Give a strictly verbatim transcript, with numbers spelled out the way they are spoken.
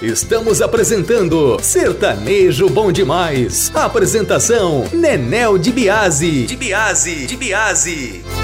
Estamos apresentando Sertanejo Bom Demais. Apresentação Nenel de Biase. De Biase, de Biase.